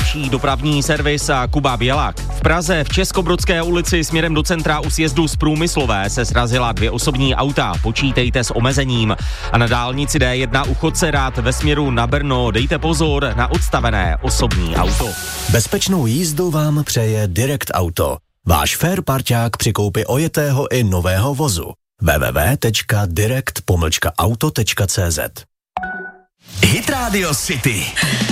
nejlepší dopravní servis a Kuba Bělák. V Praze v Českobrodské ulici směrem do centra u sjezdu z Průmyslové se srazila 2 osobní auta, počítejte s omezením. A na dálnici D1 u Chodcerad ve směru na Brno dejte pozor na odstavené osobní auto. Bezpečnou jízdu vám přeje Direct Auto. Váš fair parťák při koupi ojetého i nového vozu. www.direct-auto.cz Hit Radio City.